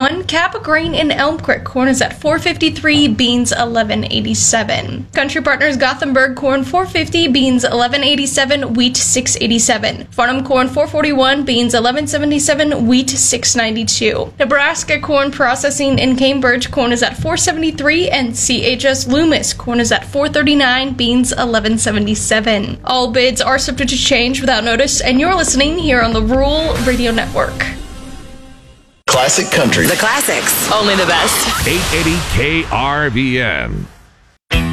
$4.41. Kappa grain in Elm Creek, corn is at $4.53, beans $11.87. Country Partners Gothenburg, corn $4.50, beans $11.87, wheat $6.87. Farnham corn $4.41, beans $11.77, wheat $6.92. Nebraska corn processing in Cambridge, corn is at $4.73, and CHS Loomis, corn is at $4.39, beans $11.77. All bids are subject to change without notice, and you're listening here on the Rural Radio Network. Classic country. The classics. Only the best. 880 KRVN.